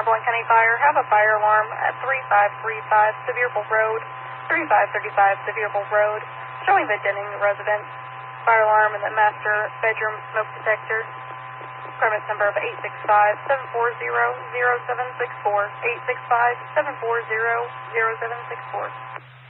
Cumberland County Fire have a fire alarm at 3535 Sevierville Road, 3535 Sevierville Road, showing the Denning residence. Fire alarm in the master bedroom smoke detector. Premise number of 865-740-0764, 865-740-0764.